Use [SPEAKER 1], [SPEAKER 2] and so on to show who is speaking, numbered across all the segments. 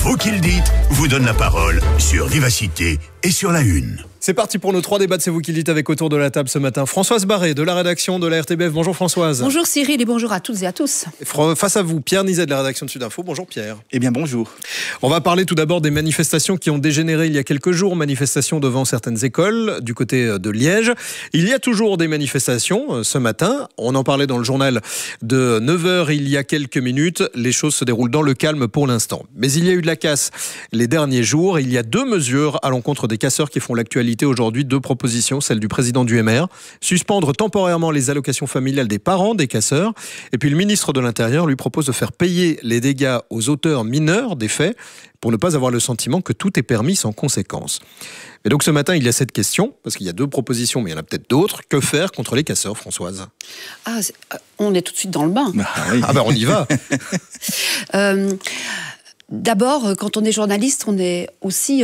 [SPEAKER 1] Vous qui le dites vous donne la parole sur Vivacité et sur La Une.
[SPEAKER 2] C'est parti pour nos 3 débats de C'est vous qui le dites avec autour de la table ce matin. Françoise Barré de la rédaction de la RTBF. Bonjour Françoise.
[SPEAKER 3] Bonjour Cyril et bonjour à toutes et à tous.
[SPEAKER 2] Face à vous, Pierre Nizet de la rédaction de Sud Info. Bonjour Pierre.
[SPEAKER 4] Eh bien bonjour.
[SPEAKER 2] On va parler tout d'abord des manifestations qui ont dégénéré il y a quelques jours. Manifestations devant certaines écoles du côté de Liège. Il y a toujours des manifestations ce matin. On en parlait dans le journal de 9h il y a quelques minutes. Les choses se déroulent dans le calme pour l'instant. Mais il y a eu de la casse les derniers jours. Il y a 2 mesures à l'encontre des casseurs qui font l'actualité aujourd'hui. 2 propositions, celle du président du MR, suspendre temporairement les allocations familiales des parents des casseurs. Et puis le ministre de l'Intérieur lui propose de faire payer les dégâts aux auteurs mineurs des faits pour ne pas avoir le sentiment que tout est permis sans conséquence. Et donc ce matin, il y a cette question, parce qu'il y a 2 propositions, mais il y en a peut-être d'autres. Que faire contre les casseurs, Françoise ?
[SPEAKER 3] On est tout de suite dans le bain.
[SPEAKER 2] On y va.
[SPEAKER 3] D'abord, quand on est journaliste, on est aussi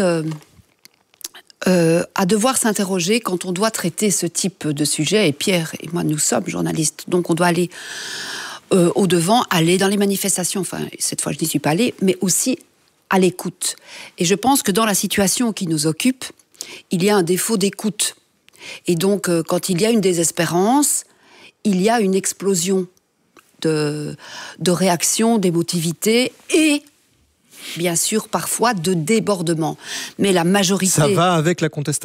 [SPEAKER 3] à devoir s'interroger quand on doit traiter ce type de sujet. Et Pierre et moi, nous sommes journalistes, donc on doit aller au-devant, aller dans les manifestations. Enfin, cette fois, je n'y suis pas allée, mais aussi à l'écoute. Et je pense que dans la situation qui nous occupe, il y a un défaut d'écoute. Et donc, quand il y a une désespérance, il y a une explosion de réactions, d'émotivité et bien sûr, parfois, de débordement. Mais la majorité...
[SPEAKER 2] Ça va avec la contestation ?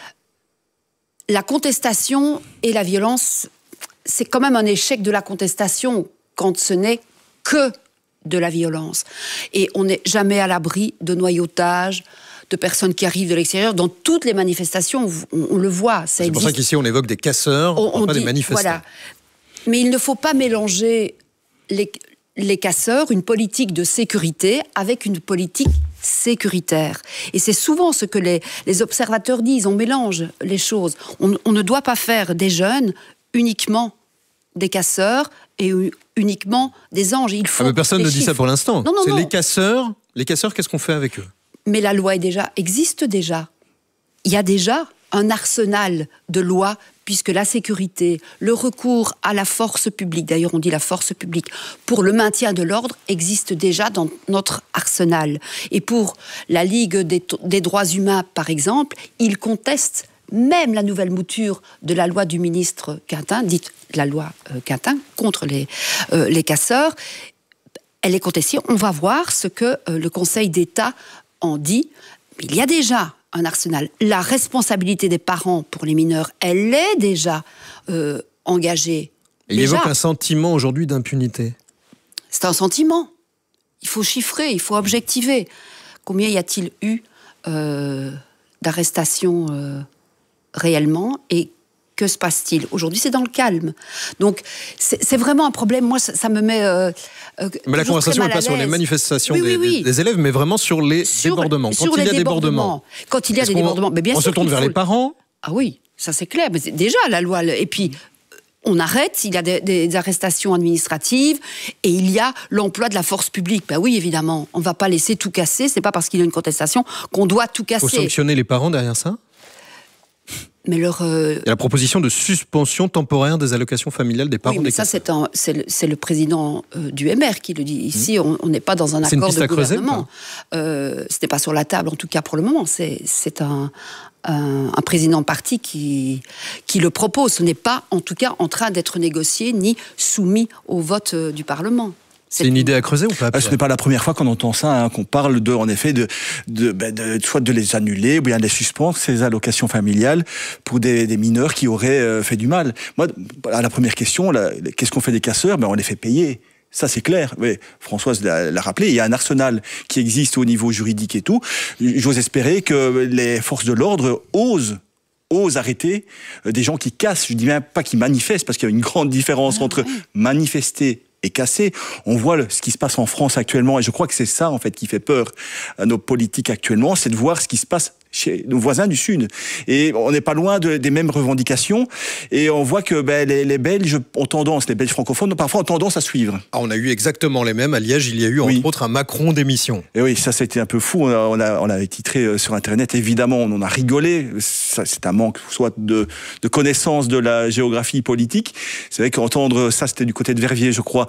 [SPEAKER 3] La contestation et la violence, c'est quand même un échec de la contestation quand ce n'est que de la violence. Et on n'est jamais à l'abri de noyautage, de personnes qui arrivent de l'extérieur. Dans toutes les manifestations, on le voit, ça
[SPEAKER 2] existe. C'est pour ça qu'ici, on évoque des casseurs, pas des manifestants. Voilà.
[SPEAKER 3] Mais il ne faut pas mélanger les casseurs, une politique de sécurité avec une politique sécuritaire. Et c'est souvent ce que les observateurs disent, on mélange les choses. On ne doit pas faire des jeunes uniquement des casseurs et uniquement des anges. Il faut
[SPEAKER 2] mais personne ne dit ça pour l'instant.
[SPEAKER 3] Non.
[SPEAKER 2] Les casseurs, qu'est-ce qu'on fait avec eux ?
[SPEAKER 3] Mais la loi existe déjà. Il y a déjà un arsenal de lois, puisque la sécurité, le recours à la force publique, d'ailleurs on dit la force publique, pour le maintien de l'ordre, existe déjà dans notre arsenal. Et pour la Ligue des droits humains, par exemple, ils contestent même la nouvelle mouture de la loi du ministre Quintin, dite la loi Quintin, contre les casseurs. Elle est contestée. On va voir ce que le Conseil d'État en dit. Il y a déjà un arsenal. La responsabilité des parents pour les mineurs, elle est déjà engagée.
[SPEAKER 2] Il évoque un sentiment aujourd'hui d'impunité.
[SPEAKER 3] C'est un sentiment. Il faut chiffrer, il faut objectiver. Combien y a-t-il eu d'arrestations réellement et que se passe-t-il ? Aujourd'hui, c'est dans le calme. Donc, c'est vraiment un problème. Moi, ça me met
[SPEAKER 2] mais la conversation n'est pas sur les manifestations des élèves, mais vraiment sur les débordements. Quand il y a des débordements.
[SPEAKER 3] Quand il y a des débordements, mais bien sûr.
[SPEAKER 2] On se tourne vers les parents ?
[SPEAKER 3] Ah oui, ça c'est clair. Mais déjà, la loi... Et puis, on arrête, il y a des arrestations administratives et il y a l'emploi de la force publique. Ben oui, évidemment, on ne va pas laisser tout casser. C'est pas parce qu'il y a une contestation qu'on doit tout casser.
[SPEAKER 2] Il faut sanctionner les parents derrière ça ?
[SPEAKER 3] Mais il y
[SPEAKER 2] a la proposition de suspension temporaire des allocations familiales des parents des casseurs.
[SPEAKER 3] C'est le président du MR qui le dit. Ici, on n'est pas dans un accord de gouvernement. Ce n'est pas sur la table, en tout cas pour le moment. C'est un président parti qui le propose. Ce n'est pas, en tout cas, en train d'être négocié ni soumis au vote du Parlement.
[SPEAKER 2] C'est une idée à creuser ou pas ?
[SPEAKER 4] Ce n'est pas la première fois qu'on entend ça, qu'on parle en effet soit de les annuler ou bien de les suspendre, ces allocations familiales, pour des mineurs qui auraient fait du mal. Moi, à la première question, qu'est-ce qu'on fait des casseurs ? On les fait payer. Ça, c'est clair. Mais Françoise l'a rappelé, il y a un arsenal qui existe au niveau juridique et tout. J'ose espérer que les forces de l'ordre osent arrêter des gens qui cassent. Je dis même pas qui manifestent, parce qu'il y a une grande différence entre manifester et casser. On voit ce qui se passe en France actuellement, et je crois que c'est ça en fait qui fait peur à nos politiques actuellement, c'est de voir ce qui se passe chez nos voisins du Sud. Et on n'est pas loin des mêmes revendications, et on voit que les Belges ont tendance, les Belges francophones, parfois ont tendance à suivre.
[SPEAKER 2] On a eu exactement les mêmes. À Liège, il y a eu entre autres un Macron démission.
[SPEAKER 4] Et oui, ça c'était un peu fou. On a titré sur Internet, évidemment, on en a rigolé. Ça, c'est un manque soit de connaissance de la géographie politique. C'est vrai qu'entendre ça, c'était du côté de Verviers, je crois,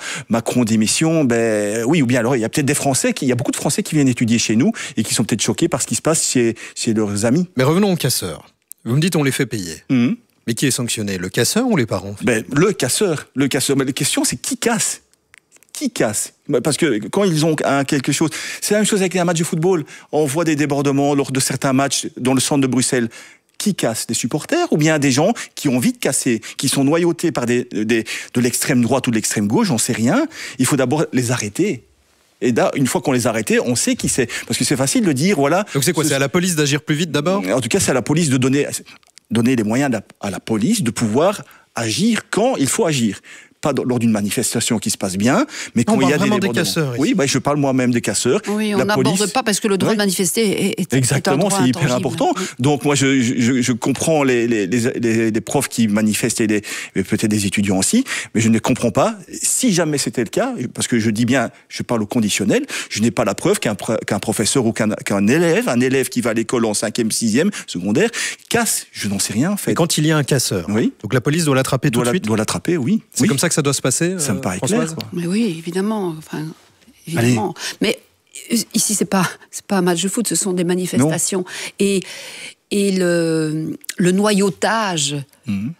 [SPEAKER 4] Macron démission, ben oui, ou bien alors il y a peut-être il y a beaucoup de Français qui viennent étudier chez nous et qui sont peut-être choqués par ce qui se passe chez leurs amis.
[SPEAKER 2] Mais revenons aux casseurs. Vous me dites on les fait payer.
[SPEAKER 4] Mmh.
[SPEAKER 2] Mais qui est sanctionné? Le casseur ou les parents?
[SPEAKER 4] Ben, le casseur. Mais la question, c'est qui casse? Qui casse? Parce que quand ils ont quelque chose... C'est la même chose avec un match de football. On voit des débordements lors de certains matchs dans le centre de Bruxelles. Qui casse? Des supporters ou bien des gens qui ont envie de casser, qui sont noyautés par de l'extrême droite ou de l'extrême gauche, j'en sais rien. Il faut d'abord les arrêter. Et là, une fois qu'on les a arrêtés, on sait qui c'est. Parce que c'est facile de dire, voilà...
[SPEAKER 2] Donc c'est quoi? C'est à la police d'agir plus vite d'abord?
[SPEAKER 4] En tout cas, c'est à la police de donner les moyens à la police de pouvoir agir quand il faut agir. Pas lors d'une manifestation qui se passe bien, mais quand il y a
[SPEAKER 2] des casseurs.
[SPEAKER 4] Oui, bah, je parle moi-même des casseurs.
[SPEAKER 3] Oui, on n'aborde pas parce que le droit de manifester est
[SPEAKER 4] exactement, c'est hyper important.
[SPEAKER 3] Oui.
[SPEAKER 4] Donc moi, je comprends les profs qui manifestent et peut-être des étudiants aussi, mais je ne comprends pas, si jamais c'était le cas, parce que je dis bien, je parle au conditionnel, je n'ai pas la preuve qu'un professeur ou qu'un élève qui va à l'école en 5e, 6e, secondaire, casse, je n'en sais rien en fait.
[SPEAKER 2] Et quand il y a un casseur,
[SPEAKER 4] oui.
[SPEAKER 2] Donc la police doit l'attraper tout de suite?
[SPEAKER 4] Doit l'attraper, oui.
[SPEAKER 2] C'est comme ça que ça doit se passer,
[SPEAKER 4] ça me paraît
[SPEAKER 2] Françoise?
[SPEAKER 4] clair, quoi.
[SPEAKER 3] Mais oui, évidemment. Évidemment. Mais ici, c'est pas un match de foot, ce sont des manifestations. Non. Et le noyautage, il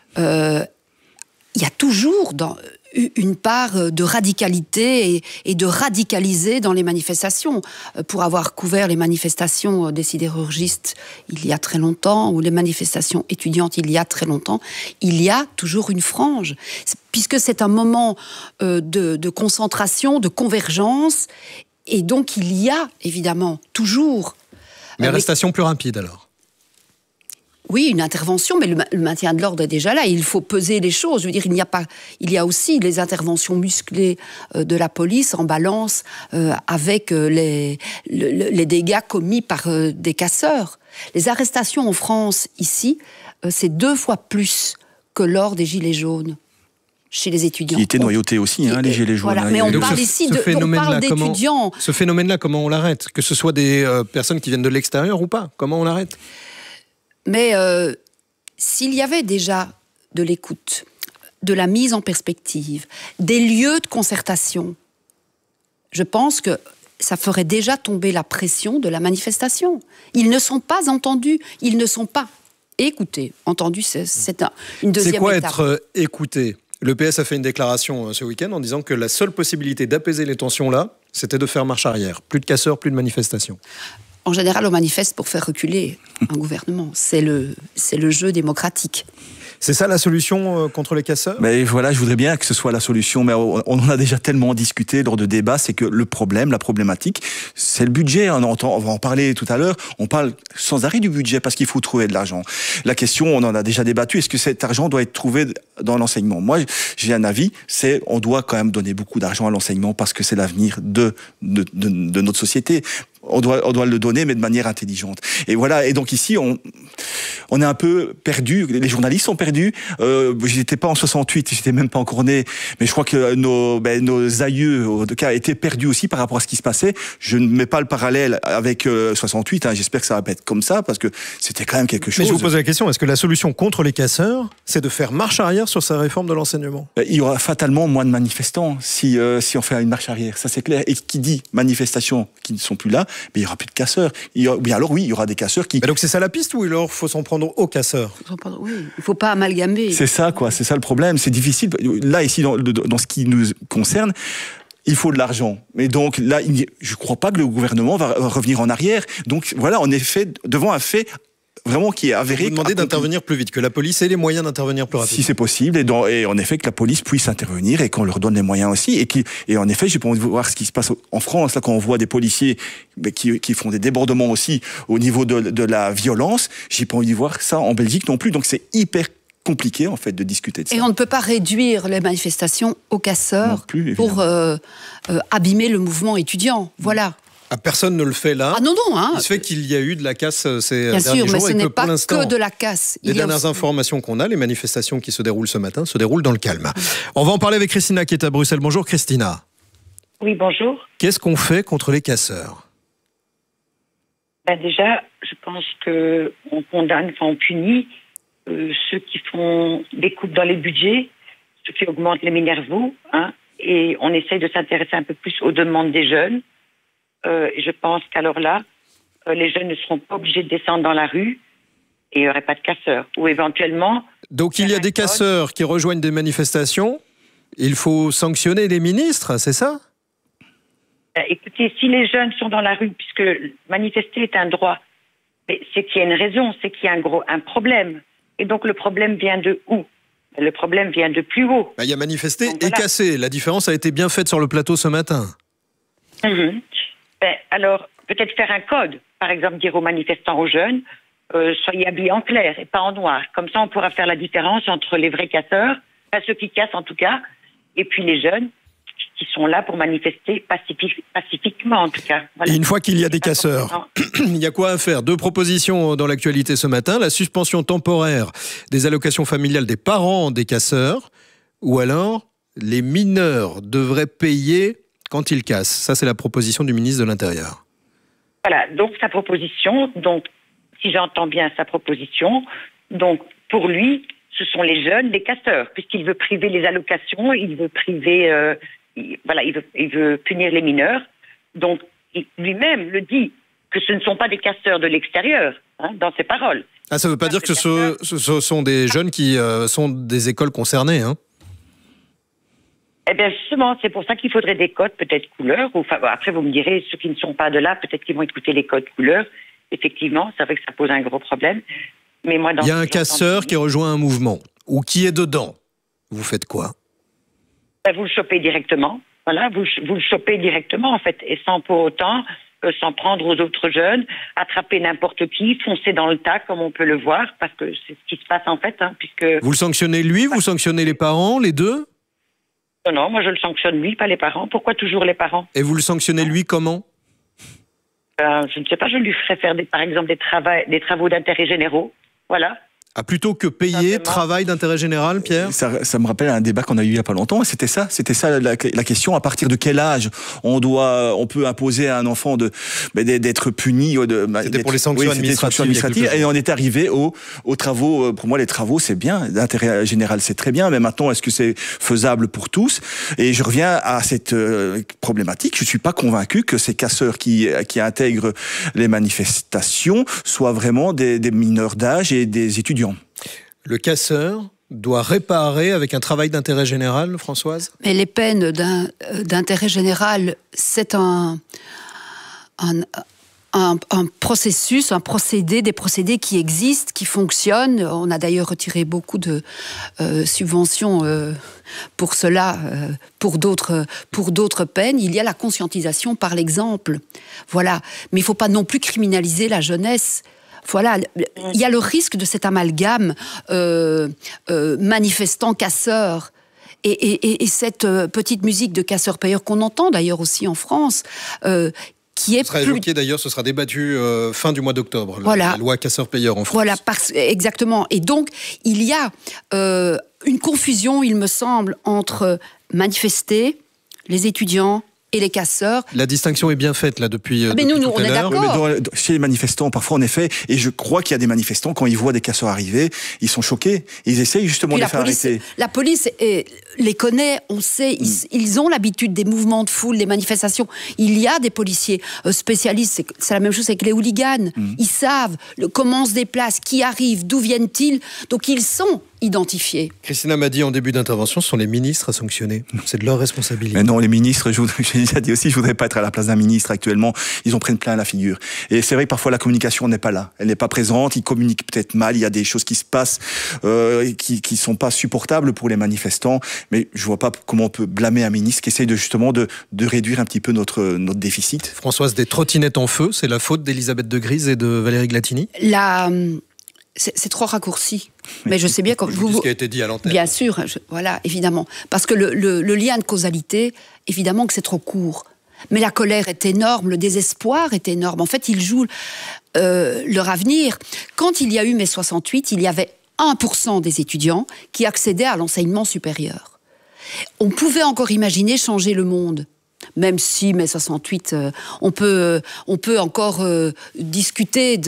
[SPEAKER 3] y a toujours une part de radicalité et de radicaliser dans les manifestations. Pour avoir couvert les manifestations des sidérurgistes il y a très longtemps, ou les manifestations étudiantes il y a très longtemps, il y a toujours une frange. Puisque c'est un moment de concentration, de convergence, et donc il y a évidemment toujours...
[SPEAKER 2] Mais arrestation plus rapide alors?
[SPEAKER 3] Oui, une intervention, mais le maintien de l'ordre est déjà là. Il faut peser les choses. Je veux dire, il y a aussi les interventions musclées de la police en balance avec les dégâts commis par des casseurs. Les arrestations en France, ici, c'est 2 fois plus que lors des Gilets jaunes. Chez les étudiants.
[SPEAKER 4] Qui étaient noyautés aussi, les Gilets jaunes.
[SPEAKER 3] Voilà. Mais on parle ici d'étudiants.
[SPEAKER 2] Ce phénomène-là, comment on l'arrête? Que ce soit des personnes qui viennent de l'extérieur ou pas? Comment on l'arrête?
[SPEAKER 3] Mais s'il y avait déjà de l'écoute, de la mise en perspective, des lieux de concertation, je pense que ça ferait déjà tomber la pression de la manifestation. Ils ne sont pas entendus, ils ne sont pas écoutés. Entendus, c'est une deuxième étape.
[SPEAKER 2] C'est quoi être écouté? Le PS a fait une déclaration ce week-end en disant que la seule possibilité d'apaiser les tensions là, c'était de faire marche arrière. Plus de casseurs, plus de manifestations.
[SPEAKER 3] En général, on manifeste pour faire reculer un gouvernement. C'est le jeu démocratique.
[SPEAKER 2] C'est ça la solution contre les casseurs?
[SPEAKER 4] Mais voilà, je voudrais bien que ce soit la solution, mais on en a déjà tellement discuté lors de débats, c'est que la problématique, c'est le budget. On va en parler tout à l'heure, on parle sans arrêt du budget parce qu'il faut trouver de l'argent. La question, on en a déjà débattu, est-ce que cet argent doit être trouvé dans l'enseignement? Moi, j'ai un avis, c'est on doit quand même donner beaucoup d'argent à l'enseignement parce que c'est l'avenir de notre société. On doit le donner, mais de manière intelligente. Et voilà. Et donc ici, on est un peu perdu. Les journalistes sont perdus. J'étais pas en 68, j'étais même pas encore né. Mais je crois que nos aïeux, en tout cas, étaient perdus aussi par rapport à ce qui se passait. Je ne mets pas le parallèle avec 68. J'espère que ça va pas être comme ça, parce que c'était quand même quelque chose.
[SPEAKER 2] Mais je vous pose la question, est-ce que la solution contre les casseurs, c'est de faire marche arrière sur sa réforme de l'enseignement?
[SPEAKER 4] Il y aura fatalement moins de manifestants si on fait une marche arrière. Ça, c'est clair. Et qui dit manifestations qui ne sont plus là, mais il n'y aura plus de casseurs. Alors oui, il y aura des casseurs qui...
[SPEAKER 2] Mais donc c'est ça la piste, ou alors il faut s'en prendre aux casseurs?
[SPEAKER 3] Oui, il ne faut pas amalgamer.
[SPEAKER 4] C'est ça, quoi. C'est ça le problème. C'est difficile. Là, ici, dans ce qui nous concerne, il faut de l'argent. Mais donc là, je ne crois pas que le gouvernement va revenir en arrière. Donc voilà, on est devant un fait vraiment qui est avéré.
[SPEAKER 2] Vous demandez d'intervenir plus vite, que la police ait les moyens d'intervenir plus rapidement.
[SPEAKER 4] Si c'est possible, et en effet que la police puisse intervenir et qu'on leur donne les moyens aussi. Et en effet, j'ai pas envie de voir ce qui se passe en France, là, quand on voit des policiers qui font des débordements aussi au niveau de la violence. J'ai pas envie de voir ça en Belgique non plus. Donc c'est hyper compliqué en fait de discuter de ça.
[SPEAKER 3] Et on ne peut pas réduire les manifestations aux casseurs pour abîmer le mouvement étudiant. Voilà.
[SPEAKER 2] Ah, personne ne le fait là.
[SPEAKER 3] Ah non.
[SPEAKER 2] Il se fait qu'il y a eu de la casse ces
[SPEAKER 3] Bien
[SPEAKER 2] derniers
[SPEAKER 3] sûr, mais
[SPEAKER 2] jours.
[SPEAKER 3] ce n'est pas que de la casse.
[SPEAKER 2] Les dernières informations qu'on a, les manifestations qui se déroulent ce matin, se déroulent dans le calme. On va en parler avec Christina qui est à Bruxelles. Bonjour Christina.
[SPEAKER 5] Oui, bonjour.
[SPEAKER 2] Qu'est-ce qu'on fait contre les casseurs?
[SPEAKER 5] Déjà, je pense qu'on condamne, on punit ceux qui font des coupes dans les budgets, ceux qui augmentent les Minervoux, et on essaye de s'intéresser un peu plus aux demandes des jeunes. Je pense qu'alors là, les jeunes ne seront pas obligés de descendre dans la rue et il n'y aurait pas de casseurs. Ou éventuellement...
[SPEAKER 2] Donc il y a des casseurs qui rejoignent des manifestations. Il faut sanctionner les ministres, c'est ça?
[SPEAKER 5] Écoutez, si les jeunes sont dans la rue, puisque manifester est un droit, c'est qu'il y a une raison, c'est qu'il y a un problème. Et donc le problème vient de où? Le problème vient de plus haut.
[SPEAKER 2] Il y a manifesté et cassé. La différence a été bien faite sur le plateau ce matin.
[SPEAKER 5] Alors, peut-être faire un code. Par exemple, dire aux manifestants, aux jeunes, soyez habillés en clair et pas en noir. Comme ça, on pourra faire la différence entre les vrais casseurs, pas ceux qui cassent en tout cas, et puis les jeunes qui sont là pour manifester pacifiquement en tout cas. Voilà.
[SPEAKER 2] Et une fois qu'il y a des casseurs, il y a quoi à faire? 2 propositions dans l'actualité ce matin. La suspension temporaire des allocations familiales des parents des casseurs, ou alors les mineurs devraient payer quand ils cassent. Ça, c'est la proposition du ministre de l'Intérieur.
[SPEAKER 5] Voilà, donc sa proposition, donc si j'entends bien sa proposition, donc pour lui, ce sont les jeunes, les casseurs, puisqu'il veut priver les allocations, il veut priver, il veut punir les mineurs. Donc lui-même le dit que ce ne sont pas des casseurs de l'extérieur, dans ses paroles.
[SPEAKER 2] Ah, ça ne veut pas dire que ce sont des jeunes qui sont des écoles concernées, hein?
[SPEAKER 5] Eh bien, justement, c'est pour ça qu'il faudrait des codes, peut-être couleurs. Après, vous me direz, ceux qui ne sont pas de là, peut-être qu'ils vont écouter les codes couleurs. Effectivement, c'est vrai que ça pose un gros problème. Mais moi,
[SPEAKER 2] il y a un casseur qui rejoint un mouvement, ou qui est dedans. Vous faites quoi?
[SPEAKER 5] Vous le chopez directement. Voilà, vous le chopez directement, en fait, et sans pour autant s'en prendre aux autres jeunes, attraper n'importe qui, foncer dans le tas, comme on peut le voir, parce que c'est ce qui se passe, en fait, puisque... Vous
[SPEAKER 2] le sanctionnez lui, vous sanctionnez les parents, les deux?
[SPEAKER 5] Non, moi je le sanctionne lui, pas les parents. Pourquoi toujours les parents?
[SPEAKER 2] Et vous le sanctionnez lui comment?
[SPEAKER 5] Je ne sais pas, je lui ferai faire par exemple des travaux d'intérêt généraux. Voilà.
[SPEAKER 2] Ah, plutôt que payer, travail d'intérêt général, Pierre?
[SPEAKER 4] Ça me rappelle un débat qu'on a eu il n'y a pas longtemps. C'était ça la question. À partir de quel âge on peut imposer à un enfant d'être puni?
[SPEAKER 2] C'était pour les sanctions administratives.
[SPEAKER 4] Et on est arrivé aux travaux. Pour moi, les travaux, c'est bien. L'intérêt général, c'est très bien. Mais maintenant, est-ce que c'est faisable pour tous? Et je reviens à cette problématique. Je ne suis pas convaincu que ces casseurs qui intègrent les manifestations soient vraiment des mineurs d'âge et des étudiants.
[SPEAKER 2] Le casseur doit réparer avec un travail d'intérêt général, Françoise?
[SPEAKER 3] Mais les peines d'intérêt général, c'est un processus, des procédés qui existent, qui fonctionnent. On a d'ailleurs retiré beaucoup de subventions pour cela, pour d'autres peines. Il y a la conscientisation par l'exemple. Voilà. Mais il ne faut pas non plus criminaliser la jeunesse. Voilà, il y a le risque de cet amalgame manifestant-casseur. Et cette petite musique de casseurs-payeurs qu'on entend d'ailleurs aussi en France, qui est
[SPEAKER 2] évoqué d'ailleurs, ce sera débattu fin du mois d'octobre, la loi casseurs-payeurs en France.
[SPEAKER 3] Voilà, exactement. Et donc, il y a une confusion, il me semble, entre manifester, les étudiants et les casseurs.
[SPEAKER 2] La distinction est bien faite là depuis.
[SPEAKER 3] Mais nous, on est d'accord.
[SPEAKER 4] Chez les manifestants, parfois en effet, et je crois qu'il y a des manifestants, quand ils voient des casseurs arriver, ils sont choqués. Ils essayent justement de les faire arrêter.
[SPEAKER 3] La police les connaît, on sait, ils ont l'habitude des mouvements de foule, des manifestations. Il y a des policiers spécialistes, c'est la même chose avec les hooligans. Ils savent comment on se déplace, qui arrive, d'où viennent-ils. Donc ils sont identifiés.
[SPEAKER 2] Christina m'a dit en début d'intervention, ce sont les ministres à sanctionner. C'est de leur responsabilité.
[SPEAKER 4] Mais non, les ministres, j'ai déjà dit aussi, je voudrais pas être à la place d'un ministre actuellement. Ils en prennent plein la figure. Et c'est vrai que parfois la communication n'est pas là. Elle n'est pas présente. Ils communiquent peut-être mal. Il y a des choses qui se passent qui sont pas supportables pour les manifestants. Mais je vois pas comment on peut blâmer un ministre qui essaye justement de réduire un petit peu notre déficit.
[SPEAKER 2] Françoise, des trottinettes en feu, c'est la faute d'Elisabeth de Grise et de Valérie Glatini?
[SPEAKER 3] C'est trop raccourci. Mais je sais bien comme
[SPEAKER 2] vous. Ce qui a été dit à l'antenne.
[SPEAKER 3] Bien sûr, voilà, évidemment. Parce que le lien de causalité, évidemment que c'est trop court. Mais la colère est énorme, le désespoir est énorme. En fait, ils jouent leur avenir. Quand il y a eu mai 68, il y avait 1% des étudiants qui accédaient à l'enseignement supérieur. On pouvait encore imaginer changer le monde. Même si mai 68, on peut encore discuter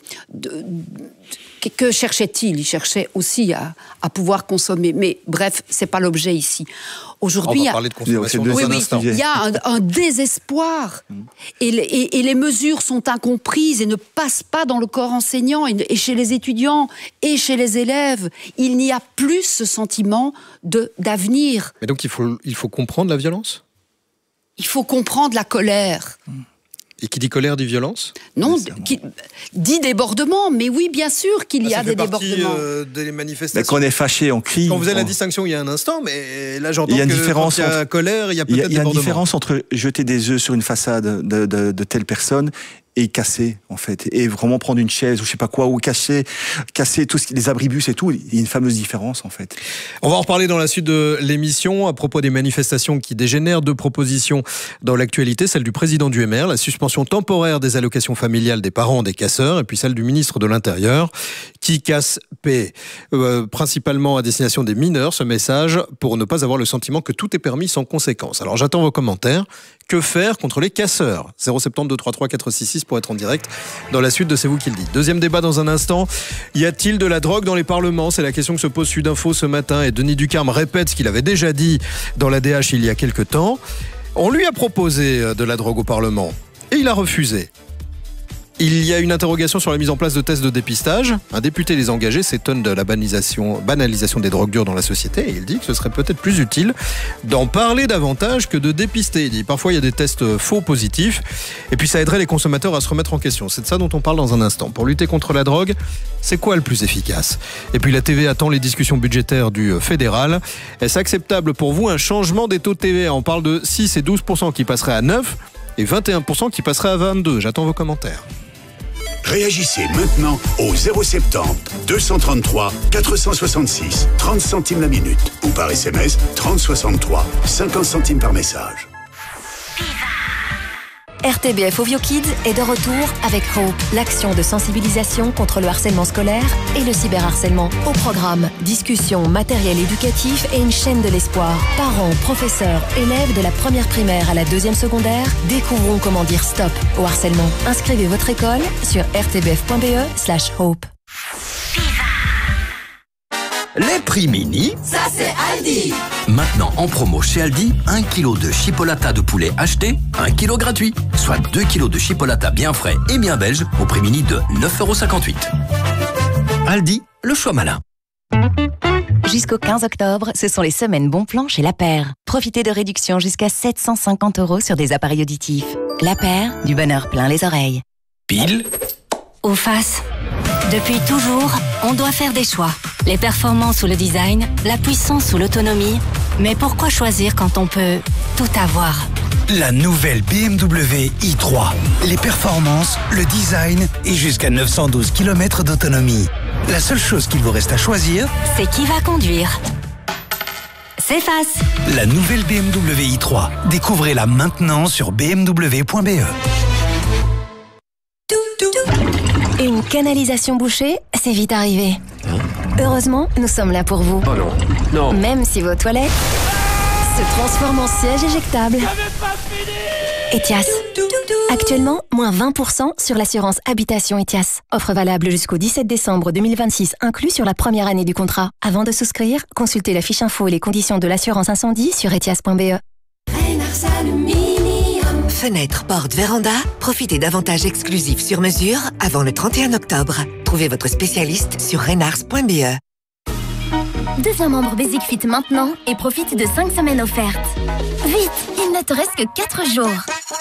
[SPEAKER 3] que cherchait-il ? Il cherchait aussi à pouvoir consommer. Mais bref, c'est pas l'objet ici. Aujourd'hui,
[SPEAKER 2] on va parler de consommation dans un instant.
[SPEAKER 3] Il y a un désespoir. Et les mesures sont incomprises et ne passent pas dans le corps enseignant et chez les étudiants et chez les élèves. Il n'y a plus ce sentiment d'avenir.
[SPEAKER 2] Mais donc il faut comprendre la violence ?
[SPEAKER 3] Il faut comprendre la colère.
[SPEAKER 2] Et qui dit colère dit violence ?
[SPEAKER 3] Non, qui dit débordement. Mais oui, bien sûr qu'il y a des débordements.
[SPEAKER 2] Des manifestations.
[SPEAKER 4] Mais quand on est fâché, on crie.
[SPEAKER 2] On faisait la distinction il y a un instant, mais là j'entends
[SPEAKER 4] il y a une
[SPEAKER 2] que
[SPEAKER 4] différence
[SPEAKER 2] quand il y a colère, il y a peut-être débordement.
[SPEAKER 4] Il y a une différence entre jeter des œufs sur une façade de telle personne et casser, en fait, et vraiment prendre une chaise ou je sais pas quoi, ou casser tous les abribus et tout. Il y a une fameuse différence, en fait.
[SPEAKER 2] On va en reparler dans la suite de l'émission à propos des manifestations qui dégénèrent. 2 propositions dans l'actualité, celle du président du MR, la suspension temporaire des allocations familiales des parents des casseurs, et puis celle du ministre de l'Intérieur qui casse paix, principalement à destination des mineurs, ce message pour ne pas avoir le sentiment que tout est permis sans conséquence. Alors j'attends vos commentaires. Que faire contre les casseurs ? 072 33 466 pour être en direct dans la suite de C'est vous qui le dites. Deuxième débat dans un instant. Y a-t-il de la drogue dans les parlements ? C'est la question que se pose Sudinfo ce matin et Denis Ducarme répète ce qu'il avait déjà dit dans l'ADH il y a quelques temps. On lui a proposé de la drogue au Parlement et il a refusé. Il y a une interrogation sur la mise en place de tests de dépistage. Un député les engagés s'étonne de la banalisation des drogues dures dans la société et il dit que ce serait peut-être plus utile d'en parler davantage que de dépister. Il dit parfois il y a des tests faux positifs et puis ça aiderait les consommateurs à se remettre en question. C'est de ça dont on parle dans un instant. Pour lutter contre la drogue, c'est quoi le plus efficace ? Et puis la TV attend les discussions budgétaires du fédéral. Est-ce acceptable pour vous un changement des taux de TVA ? On parle de 6 et 12% qui passeraient à 9 et 21% qui passeraient à 22. J'attends vos commentaires.
[SPEAKER 1] Réagissez maintenant au 070 233 466 30 centimes la minute ou par SMS 3063 50 centimes par message.
[SPEAKER 6] RTBF Ovio Kids est de retour avec Hope, l'action de sensibilisation contre le harcèlement scolaire et le cyberharcèlement. Au programme, discussions, matériel éducatif et une chaîne de l'espoir. Parents, professeurs, élèves de la première primaire à la 2e secondaire découvrons comment dire stop au harcèlement. Inscrivez votre école sur rtbf.be/hope.
[SPEAKER 7] Les prix mini,
[SPEAKER 8] ça c'est Aldi.
[SPEAKER 7] Maintenant en promo chez Aldi, 1 kg de chipolata de poulet acheté, 1 kg gratuit. Soit 2 kg de chipolata bien frais et bien belge au prix mini de 9,58 €. Aldi, le choix malin.
[SPEAKER 6] Jusqu'au 15 octobre, ce sont les semaines bon plan chez La Paire. Profitez de réductions jusqu'à 750 € sur des appareils auditifs. La Paire, du bonheur plein les oreilles.
[SPEAKER 7] Pile
[SPEAKER 9] ou face. Depuis toujours, on doit faire des choix. Les performances ou le design, la puissance ou l'autonomie. Mais pourquoi choisir quand on peut tout avoir ?
[SPEAKER 10] La nouvelle BMW i3. Les performances, le design et jusqu'à 912 km d'autonomie. La seule chose qu'il vous reste à choisir,
[SPEAKER 9] c'est qui va conduire. C'est face.
[SPEAKER 10] La nouvelle BMW i3. Découvrez-la maintenant sur bmw.be.
[SPEAKER 6] Une canalisation bouchée, c'est vite arrivé. Heureusement, nous sommes là pour vous.
[SPEAKER 7] Oh non, non.
[SPEAKER 6] Même si vos toilettes se transforment en siège éjectable. Etias. Actuellement, moins 20% sur l'assurance habitation Etias. Offre valable jusqu'au 17 décembre 2026, inclus sur la première année du contrat. Avant de souscrire, consultez la fiche info et les conditions de l'assurance incendie sur etias.be.
[SPEAKER 11] Fenêtre, porte, véranda, profitez d'avantages exclusifs sur mesure avant le 31 octobre. Trouvez votre spécialiste sur renars.be.
[SPEAKER 12] Deviens membre Basic Fit maintenant et profite de 5 semaines offertes. Vite, il ne te reste que 4 jours.